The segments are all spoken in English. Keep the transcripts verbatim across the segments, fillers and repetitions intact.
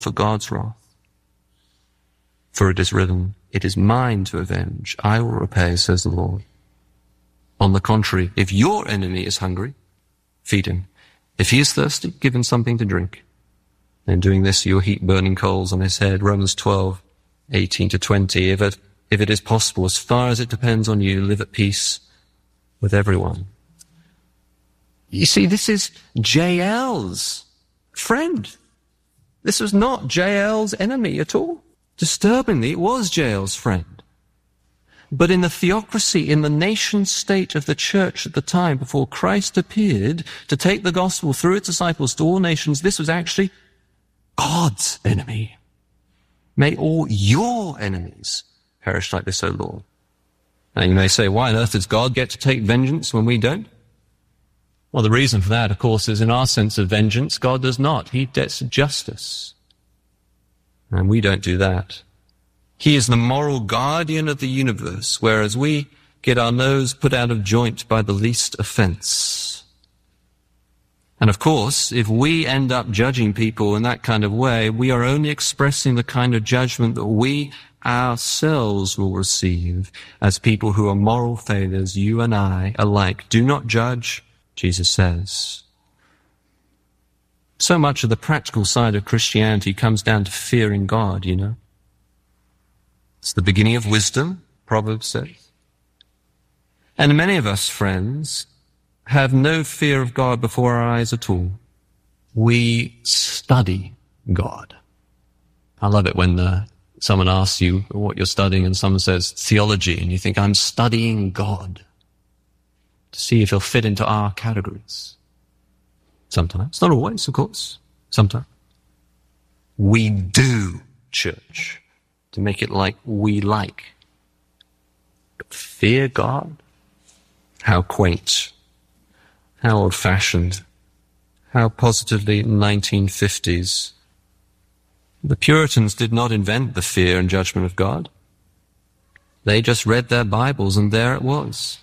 for God's wrath. For it is written, it is mine to avenge, I will repay, says the Lord. On the contrary, if your enemy is hungry, feed him. If he is thirsty, give him something to drink. In doing this, you'll heap burning coals on his head. Romans twelve, eighteen to twenty. If it, if it is possible, as far as it depends on you, live at peace with everyone. You see, this is J L's friend. This was not J L's enemy at all. Disturbingly, it was J L's friend. But in the theocracy, in the nation state of the church at the time, before Christ appeared to take the gospel through its disciples to all nations, this was actually God's enemy. May all your enemies perish like this, O Lord. Now you may say, why on earth does God get to take vengeance when we don't? Well, the reason for that, of course, is in our sense of vengeance, God does not. He gets justice. And we don't do that. He is the moral guardian of the universe, whereas we get our nose put out of joint by the least offense. And of course, if we end up judging people in that kind of way, we are only expressing the kind of judgment that we ourselves will receive as people who are moral failures, you and I alike. Do not judge, Jesus says. So much of the practical side of Christianity comes down to fearing God, you know. It's the beginning of wisdom, Proverbs says. And many of us, friends, have no fear of God before our eyes at all. We study God. I love it when uh, someone asks you what you're studying and someone says theology, and you think, I'm studying God to see if he'll fit into our categories. Sometimes. Not always, of course. Sometimes. We do church to make it like we like. But fear God? How quaint. How old-fashioned. How positively nineteen fifties. The Puritans did not invent the fear and judgment of God. They just read their Bibles, and there it was.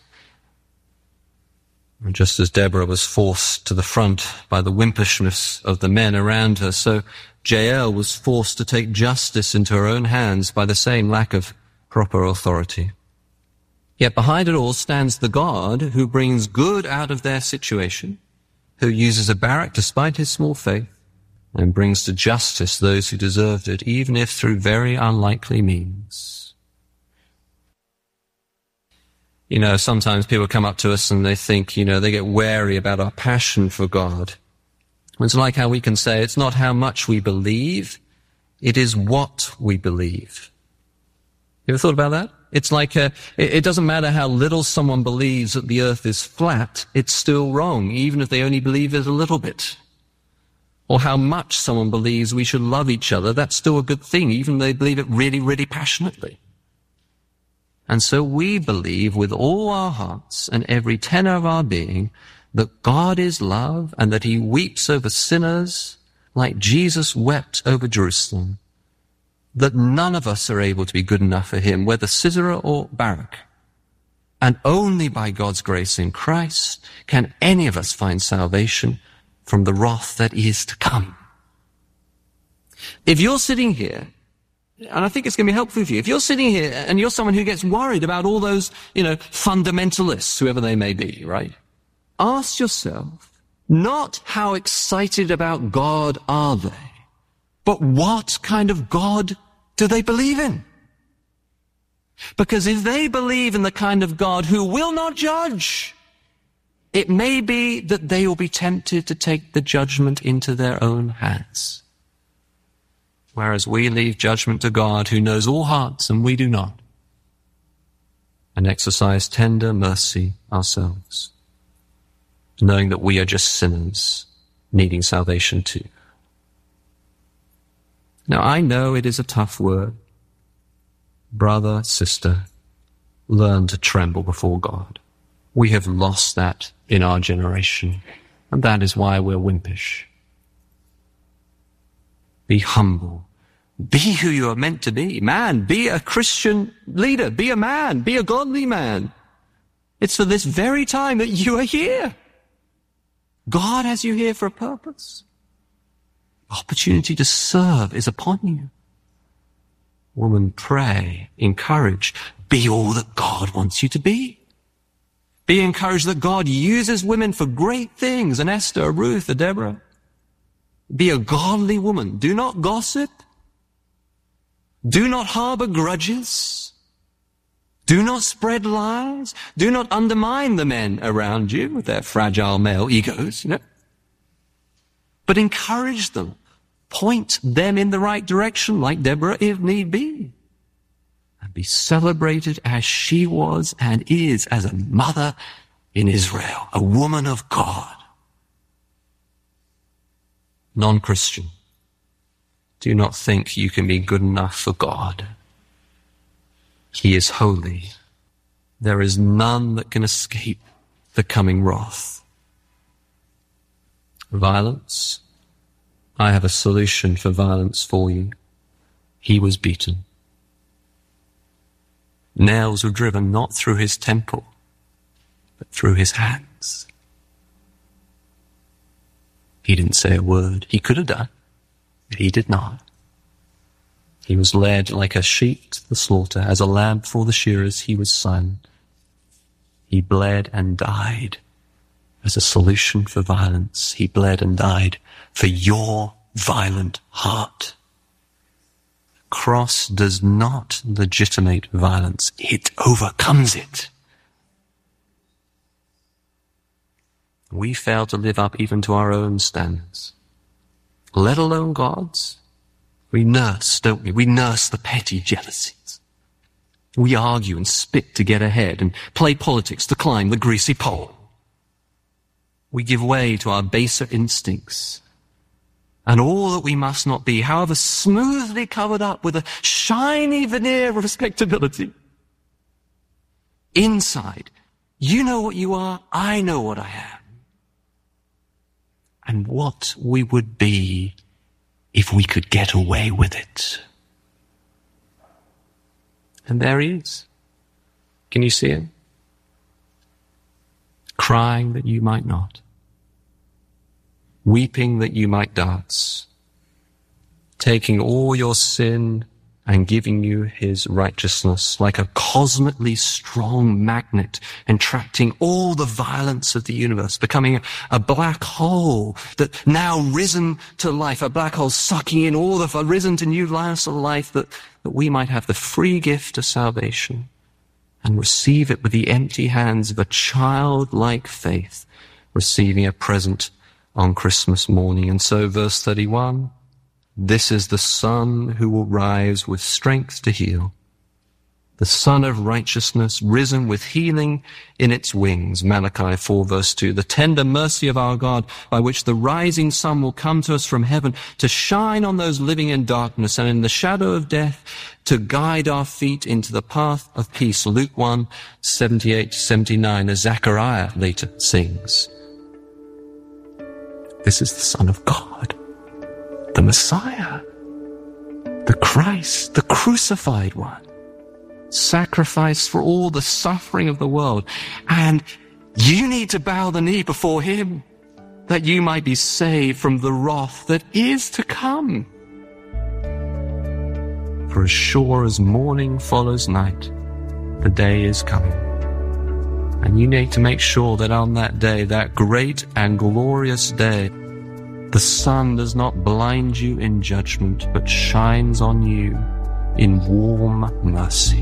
And just as Deborah was forced to the front by the wimpishness of the men around her, so J L was forced to take justice into her own hands by the same lack of proper authority. Yet behind it all stands the God who brings good out of their situation, who uses a Barak despite his small faith, and brings to justice those who deserved it, even if through very unlikely means. You know, sometimes people come up to us and they think, you know, they get wary about our passion for God. It's like how we can say it's not how much we believe, it is what we believe. You ever thought about that? It's like uh, it, it doesn't matter how little someone believes that the earth is flat, it's still wrong, even if they only believe it a little bit. Or how much someone believes we should love each other, that's still a good thing, even if they believe it really, really passionately. And so we believe with all our hearts and every tenor of our being that God is love and that he weeps over sinners like Jesus wept over Jerusalem, that none of us are able to be good enough for him, whether Sisera or Barak. And only by God's grace in Christ can any of us find salvation from the wrath that is to come. If you're sitting here, and I think it's going to be helpful for you, if you're sitting here and you're someone who gets worried about all those, you know, fundamentalists, whoever they may be, right? Ask yourself, not how excited about God are they, but what kind of God do they believe in? Because if they believe in the kind of God who will not judge, it may be that they will be tempted to take the judgment into their own hands. Whereas we leave judgment to God who knows all hearts and we do not, and exercise tender mercy ourselves, knowing that we are just sinners needing salvation too. Now I know it is a tough word. Brother, sister, learn to tremble before God. We have lost that in our generation, and that is why we're wimpish. Be humble. Be who you are meant to be. Man, be a Christian leader. Be a man. Be a godly man. It's for this very time that you are here. God has you here for a purpose. Opportunity to serve is upon you. Woman, pray, encourage, be all that God wants you to be. Be encouraged that God uses women for great things, an Esther, a Ruth, a Deborah. Be a godly woman. Do not gossip. Do not harbor grudges. Do not spread lies. Do not undermine the men around you with their fragile male egos, you know. But encourage them. Point them in the right direction, like Deborah, if need be. And be celebrated as she was and is as a mother in Israel, a woman of God. Non-Christian, do not think you can be good enough for God. He is holy. There is none that can escape the coming wrath. Violence. I have a solution for violence for you. He was beaten. Nails were driven not through his temple, but through his hands. He didn't say a word. He could have done, but he did not. He was led like a sheep to the slaughter. As a lamb before the shearers, he was silent. He bled and died as a solution for violence. He bled and died for your violent heart. The cross does not legitimate violence. It overcomes it. We fail to live up even to our own standards, let alone God's. We nurse, don't we? We nurse the petty jealousies. We argue and spit to get ahead and play politics to climb the greasy pole. We give way to our baser instincts and all that we must not be, however smoothly covered up with a shiny veneer of respectability. Inside, you know what you are, I know what I am. And what we would be if we could get away with it. And there he is. Can you see him? Crying that you might not. Weeping that you might dance. Taking all your sin and giving you his righteousness like a cosmically strong magnet, entrapting all the violence of the universe, becoming a black hole that now risen to life, a black hole sucking in all the risen to new lives of life, that, that we might have the free gift of salvation and receive it with the empty hands of a childlike faith, receiving a present on Christmas morning. And so verse thirty-one, this is the Son who will rise with strength to heal, the Son of righteousness risen with healing in its wings. Malachi four verse two, the tender mercy of our God, by which the rising sun will come to us from heaven to shine on those living in darkness and in the shadow of death, to guide our feet into the path of peace. Luke one seventy-eight to seventy-nine, as Zechariah later sings. This is the Son of God, the Messiah, the Christ, the crucified one, sacrificed for all the suffering of the world. And you need to bow the knee before him that you might be saved from the wrath that is to come. For as sure as morning follows night, the day is coming. And you need to make sure that on that day, that great and glorious day, the sun does not blind you in judgment, but shines on you in warm mercy.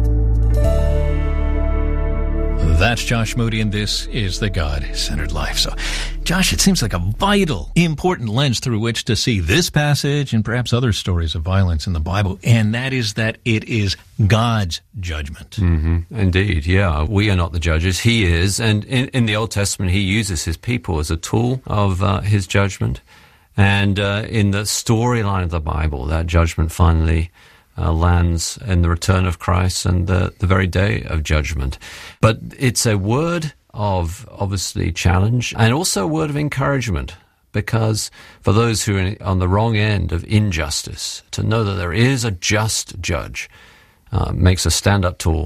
That's Josh Moody, and this is The God-Centered Life. So, Josh, it seems like a vital, important lens through which to see this passage and perhaps other stories of violence in the Bible, and that is that it is God's judgment. Mm-hmm. Indeed, yeah. We are not the judges. He is. And in, in the Old Testament, he uses his people as a tool of uh, his judgment. And uh, in the storyline of the Bible, that judgment finally Uh, lands in the return of Christ and the, the very day of judgment. But it's a word of, obviously, challenge and also a word of encouragement, because for those who are on the wrong end of injustice, to know that there is a just judge uh, makes us stand up tall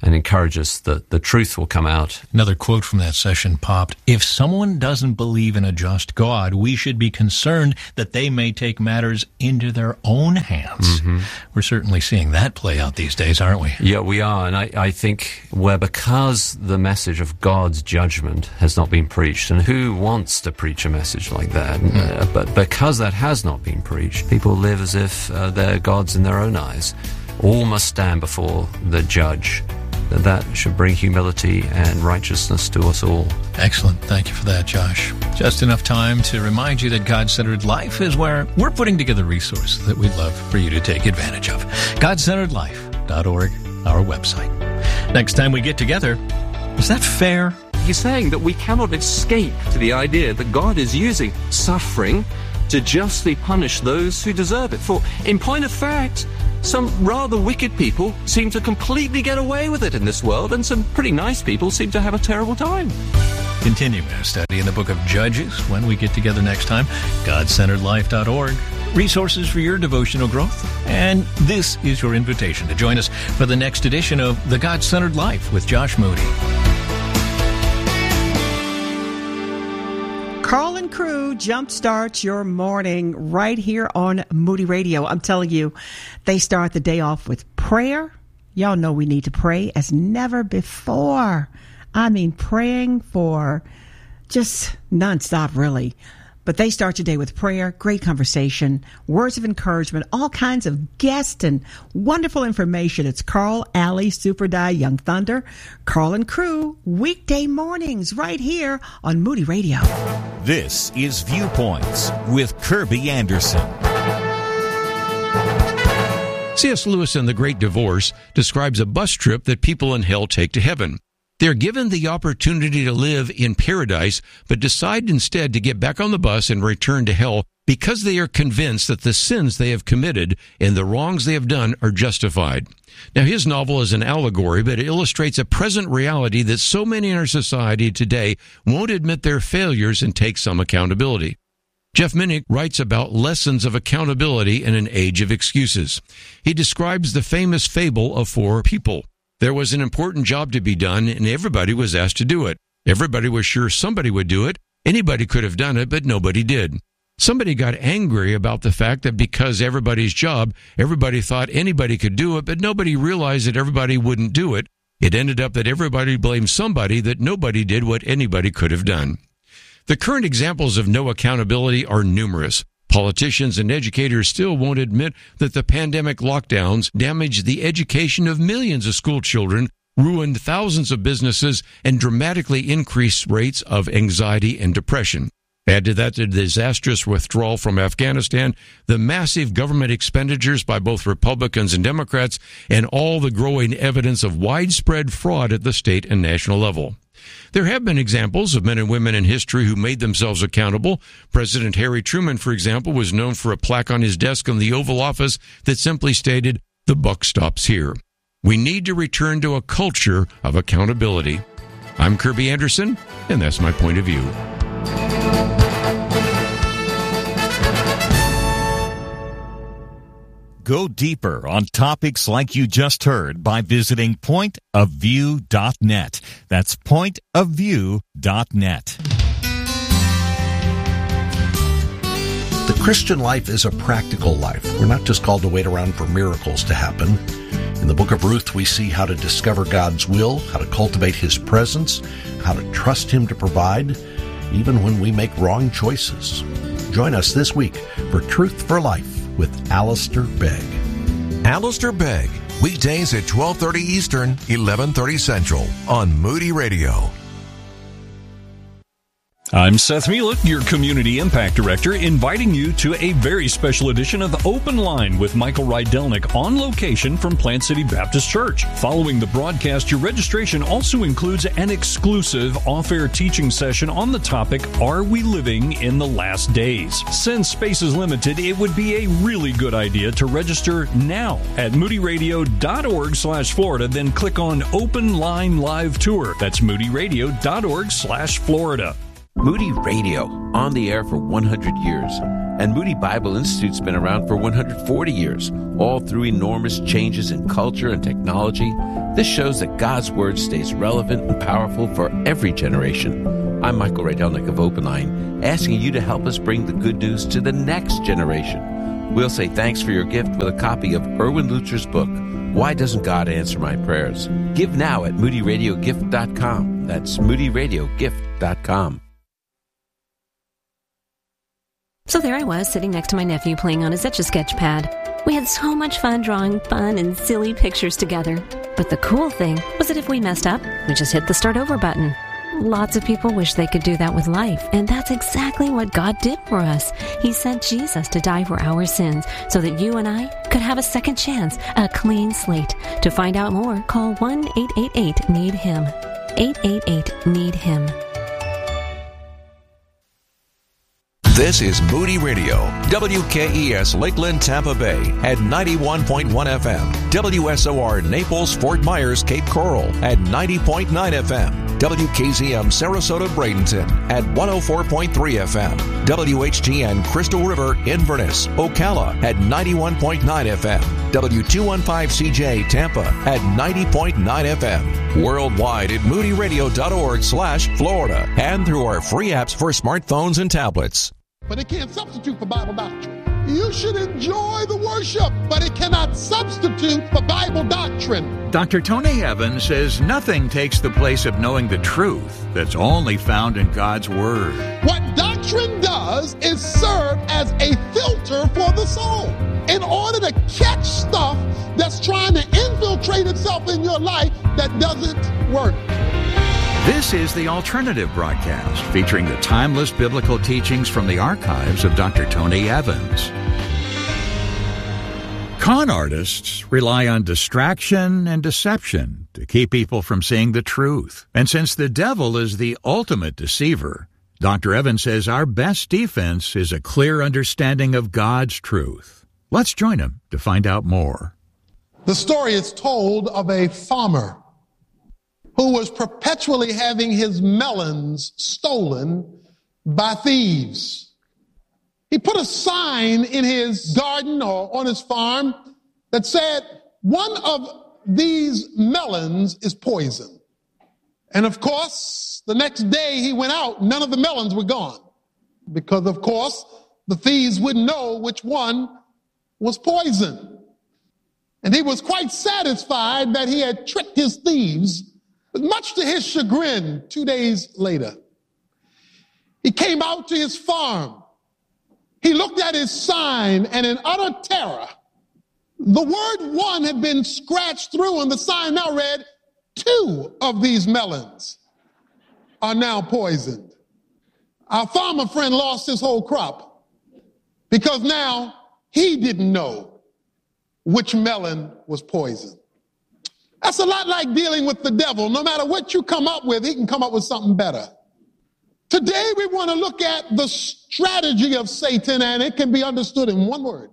and encourage us that the truth will come out. Another quote from that session popped. If someone doesn't believe in a just God, we should be concerned that they may take matters into their own hands. Mm-hmm. We're certainly seeing that play out these days, aren't we? Yeah, we are. And I, I think where because the message of God's judgment has not been preached, and who wants to preach a message like that? Mm-hmm. Uh, but because that has not been preached, people live as if uh, they're gods in their own eyes. All must stand before the judge. That should bring humility and righteousness to us all. Excellent. Thank you for that, Josh. Just enough time to remind you that God-Centered Life is where we're putting together resources that we'd love for you to take advantage of. God Centered Life dot org, our website. Next time we get together, is that fair? He's saying that we cannot escape to the idea that God is using suffering to justly punish those who deserve it. For, in point of fact, some rather wicked people seem to completely get away with it in this world, and some pretty nice people seem to have a terrible time. Continuing our study in the book of Judges when we get together next time. God Centered Life dot org. Resources for your devotional growth. And this is your invitation to join us for the next edition of The God-Centered Life with Josh Moody. Carl and Crew jumpstart your morning right here on Moody Radio. I'm telling you, they start the day off with prayer. Y'all know we need to pray as never before. I mean, praying for just nonstop, really. But they start your day with prayer, great conversation, words of encouragement, all kinds of guests and wonderful information. It's Carl, Allie, Super Die, Young Thunder, Carl and Crew, weekday mornings right here on Moody Radio. This is Viewpoints with Kirby Anderson. C S Lewis in The Great Divorce describes a bus trip that people in hell take to heaven. They're given the opportunity to live in paradise, but decide instead to get back on the bus and return to hell because they are convinced that the sins they have committed and the wrongs they have done are justified. Now, his novel is an allegory, but it illustrates a present reality that so many in our society today won't admit their failures and take some accountability. Jeff Minnick writes about lessons of accountability in an age of excuses. He describes the famous fable of four people. There was an important job to be done, and everybody was asked to do it. Everybody was sure somebody would do it. Anybody could have done it, but nobody did. Somebody got angry about the fact that because everybody's job, everybody thought anybody could do it, but nobody realized that everybody wouldn't do it. It ended up that everybody blamed somebody that nobody did what anybody could have done. The current examples of no accountability are numerous. Politicians and educators still won't admit that the pandemic lockdowns damaged the education of millions of school children, ruined thousands of businesses, and dramatically increased rates of anxiety and depression. Add to that the disastrous withdrawal from Afghanistan, the massive government expenditures by both Republicans and Democrats, and all the growing evidence of widespread fraud at the state and national level. There have been examples of men and women in history who made themselves accountable. President Harry Truman, for example, was known for a plaque on his desk in the Oval Office that simply stated, "The buck stops here." We need to return to a culture of accountability. I'm Kirby Anderson, and that's my point of view. Go deeper on topics like you just heard by visiting point of view dot net. That's point of view dot net. The Christian life is a practical life. We're not just called to wait around for miracles to happen. In the book of Ruth, we see how to discover God's will, how to cultivate His presence, how to trust Him to provide, even when we make wrong choices. Join us this week for Truth for Life with Alistair Begg. Alistair Begg, weekdays at twelve thirty Eastern, eleven thirty Central on Moody Radio. I'm Seth Mielek, your Community Impact Director, inviting you to a very special edition of Open Line with Michael Rydelnik on location from Plant City Baptist Church. Following the broadcast, your registration also includes an exclusive off-air teaching session on the topic, Are We Living in the Last Days? Since space is limited, it would be a really good idea to register now at moodyradio.org slash Florida, then click on Open Line Live Tour. That's moodyradio.org slash Florida. Moody Radio, on the air for one hundred years. And Moody Bible Institute's been around for one hundred forty years, all through enormous changes in culture and technology. This shows that God's Word stays relevant and powerful for every generation. I'm Michael Rydelnik of Open Line, asking you to help us bring the good news to the next generation. We'll say thanks for your gift with a copy of Erwin Lutzer's book, Why Doesn't God Answer My Prayers? Give now at moody radio gift dot com. That's moody radio gift dot com. So there I was, sitting next to my nephew playing on his Etch-a-Sketch pad. We had so much fun drawing fun and silly pictures together. But the cool thing was that if we messed up, we just hit the start over button. Lots of people wish they could do that with life, and that's exactly what God did for us. He sent Jesus to die for our sins so that you and I could have a second chance, a clean slate. To find out more, call one eight eight eight need him. eight eight eight need him. This is Moody Radio, W K E S Lakeland, Tampa Bay at ninety-one point one F M, W S O R Naples, Fort Myers, Cape Coral at ninety point nine F M, W K Z M Sarasota, Bradenton at one oh four point three F M, W H T N Crystal River, Inverness, Ocala at ninety-one point nine F M, W two fifteen C J Tampa at ninety point nine F M, worldwide at moody radio dot org slash Florida, and through our free apps for smartphones and tablets. But it can't substitute for Bible doctrine. You should enjoy the worship, but it cannot substitute for Bible doctrine. Doctor Tony Evans says nothing takes the place of knowing the truth that's only found in God's Word. What doctrine does is serve as a filter for the soul in order to catch stuff that's trying to infiltrate itself in your life that doesn't work. This is the Alternative Broadcast, featuring the timeless biblical teachings from the archives of Doctor Tony Evans. Con artists rely on distraction and deception to keep people from seeing the truth. And since the devil is the ultimate deceiver, Doctor Evans says our best defense is a clear understanding of God's truth. Let's join him to find out more. The story is told of a farmer who was perpetually having his melons stolen by thieves. He put a sign in his garden or on his farm that said, one of these melons is poison. And of course, the next day he went out, none of the melons were gone. Because of course, the thieves wouldn't know which one was poison. And he was quite satisfied that he had tricked his thieves. But much to his chagrin, two days later, he came out to his farm. He looked at his sign, and in utter terror, the word one had been scratched through, and the sign now read, two of these melons are now poisoned. Our farmer friend lost his whole crop because now he didn't know which melon was poisoned. That's a lot like dealing with the devil. No matter what you come up with, he can come up with something better. Today we want to look at the strategy of Satan, and it can be understood in one word.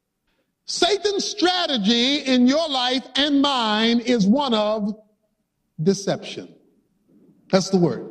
Satan's strategy in your life and mine is one of deception. That's the word.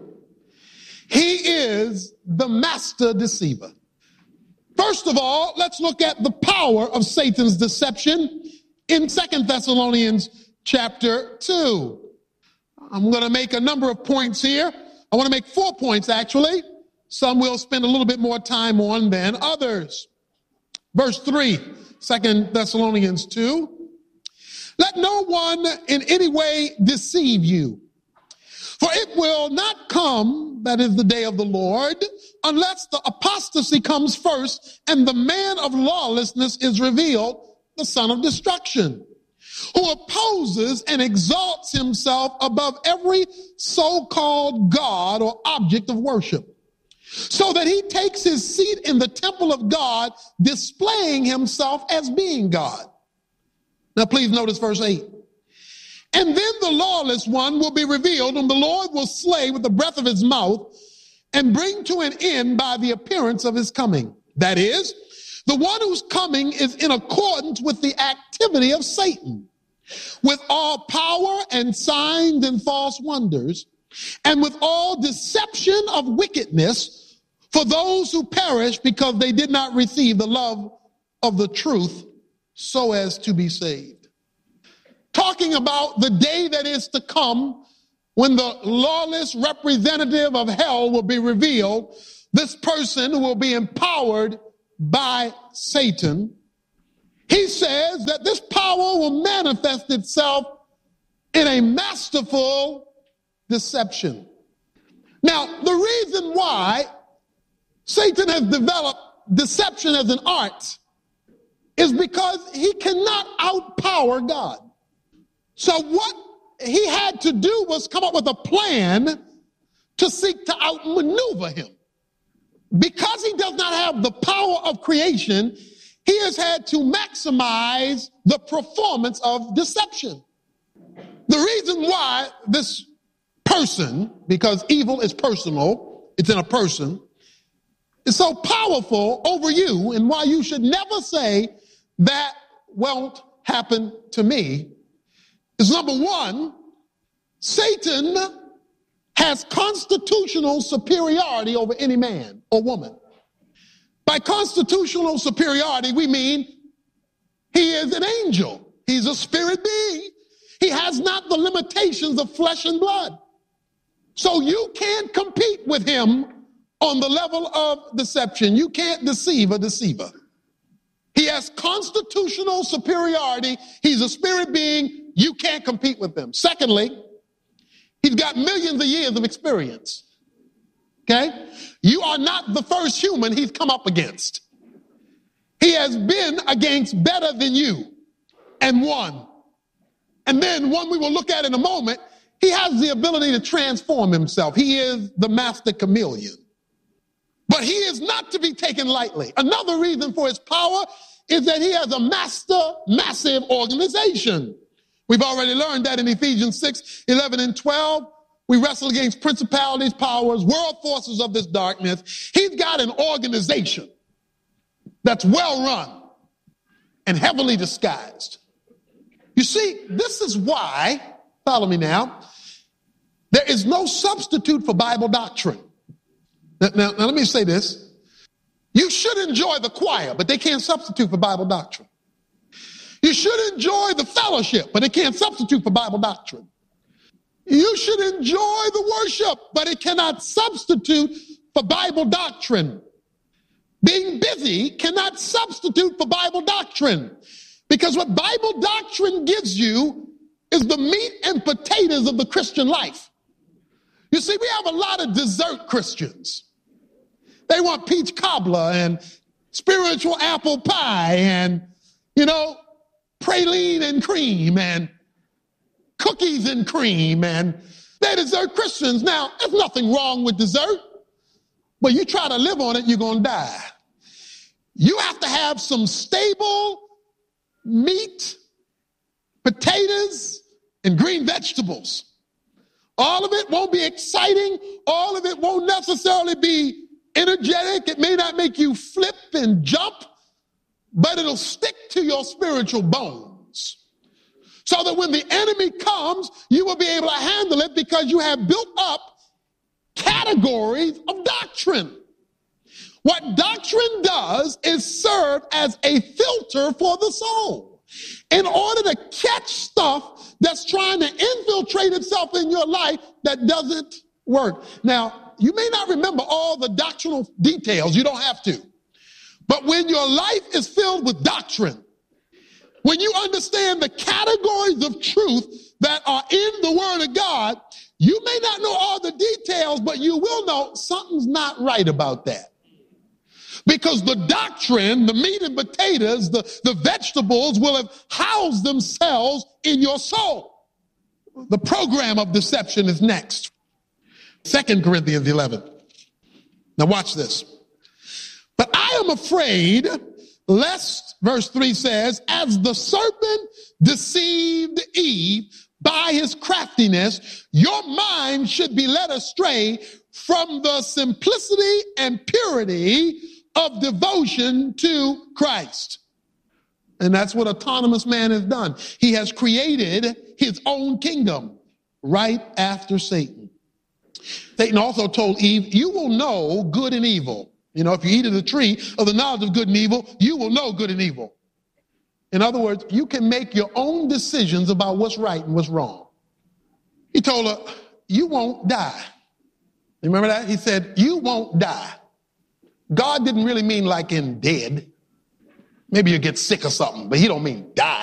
He is the master deceiver. First of all, let's look at the power of Satan's deception in Second Thessalonians chapter two. I'm going to make a number of points here. I want to make four points, actually. Some we'll spend a little bit more time on than others. Verse three, Second Thessalonians two. Let no one in any way deceive you, for it will not come, that is the day of the Lord, unless the apostasy comes first and the man of lawlessness is revealed, the son of destruction, who opposes and exalts himself above every so-called God or object of worship, so that he takes his seat in the temple of God, displaying himself as being God. Now please notice verse eight. And then the lawless one will be revealed, whom the Lord will slay with the breath of his mouth and bring to an end by the appearance of his coming. That is, the one whose coming is in accordance with the activity of Satan, with all power and signs and false wonders, and with all deception of wickedness for those who perish because they did not receive the love of the truth so as to be saved. Talking about the day that is to come when the lawless representative of hell will be revealed. This person will be empowered by Satan. He says that this power will manifest itself in a masterful deception. Now, the reason why Satan has developed deception as an art is because he cannot outpower God. So what he had to do was come up with a plan to seek to outmaneuver him. Because he does not have the power of creation, he has had to maximize the performance of deception. The reason why this person, because evil is personal, it's in a person, is so powerful over you, and why you should never say that won't happen to me, is number one, Satan has constitutional superiority over any man or woman. By constitutional superiority, we mean he is an angel. He's a spirit being. He has not the limitations of flesh and blood. So you can't compete with him on the level of deception. You can't deceive a deceiver. He has constitutional superiority. He's a spirit being. You can't compete with him. Secondly, he's got millions of years of experience. Okay? You are not the first human he's come up against. He has been against better than you and won. And then one we will look at in a moment, he has the ability to transform himself. He is the master chameleon. But he is not to be taken lightly. Another reason for his power is that he has a master, massive organization. We've already learned that in Ephesians six, eleven, and twelve. We wrestle against principalities, powers, world forces of this darkness. He's got an organization that's well run and heavily disguised. You see, this is why, follow me now, there is no substitute for Bible doctrine. Now, now, now let me say this. You should enjoy the choir, but they can't substitute for Bible doctrine. You should enjoy the fellowship, but it can't substitute for Bible doctrine. You should enjoy the worship, but it cannot substitute for Bible doctrine. Being busy cannot substitute for Bible doctrine, because what Bible doctrine gives you is the meat and potatoes of the Christian life. You see, we have a lot of dessert Christians. They want peach cobbler and spiritual apple pie and, you know, praline and cream and cookies and cream, and they're dessert Christians. Now, there's nothing wrong with dessert, but you try to live on it, you're going to die. You have to have some stable meat, potatoes, and green vegetables. All of it won't be exciting. All of it won't necessarily be energetic. It may not make you flip and jump, but it'll stick to your spiritual bones. So that when the enemy comes, you will be able to handle it because you have built up categories of doctrine. What doctrine does is serve as a filter for the soul in order to catch stuff that's trying to infiltrate itself in your life that doesn't work. Now, you may not remember all the doctrinal details. You don't have to. But when your life is filled with doctrine, when you understand the categories of truth that are in the Word of God, you may not know all the details, but you will know something's not right about that. Because the doctrine, the meat and potatoes, the, the vegetables will have housed themselves in your soul. The program of deception is next. Second Corinthians eleven. Now watch this. But I am afraid lest, verse three says, as the serpent deceived Eve by his craftiness, your mind should be led astray from the simplicity and purity of devotion to Christ. And that's what autonomous man has done. He has created his own kingdom right after Satan. Satan also told Eve, you will know good and evil. You know, if you eat of the tree of the knowledge of good and evil, you will know good and evil. In other words, you can make your own decisions about what's right and what's wrong. He told her, you won't die. You remember that? He said, you won't die. God didn't really mean like in dead. Maybe you get sick or something, but he don't mean die.